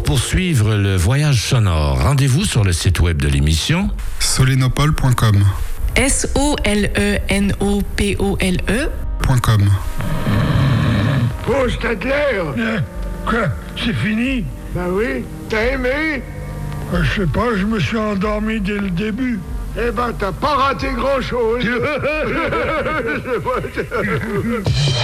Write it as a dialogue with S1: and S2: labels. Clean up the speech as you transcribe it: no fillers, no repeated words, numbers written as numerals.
S1: poursuivre le voyage sonore, rendez-vous sur le site web de l'émission
S2: solenopole.com.
S3: SOLENOPOLE.com.
S4: Oh, Stadler!
S5: Quoi? C'est fini?
S4: Ben oui, t'as aimé?
S5: Je sais pas, je me suis endormi dès le début.
S4: Eh ben, t'as pas raté grand-chose.